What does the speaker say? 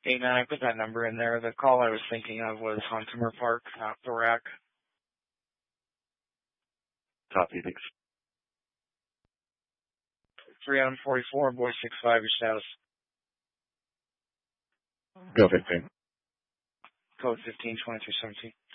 Hey, man, I put that number in there. The call I was thinking of was Huntimer Park, not the rack. Copy, thanks. 3 Adam 44, boy 65, your status. Go 15. Code 152317.